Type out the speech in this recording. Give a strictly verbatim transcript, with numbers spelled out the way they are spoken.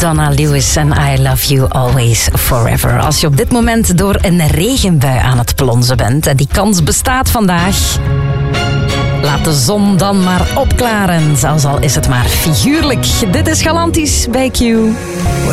Donna Lewis en I Love You Always Forever. Als je op dit moment door een regenbui aan het plonzen bent, en die kans bestaat vandaag, laat de zon dan maar opklaren, zelfs al is het maar figuurlijk. Dit is Galantis bij Q.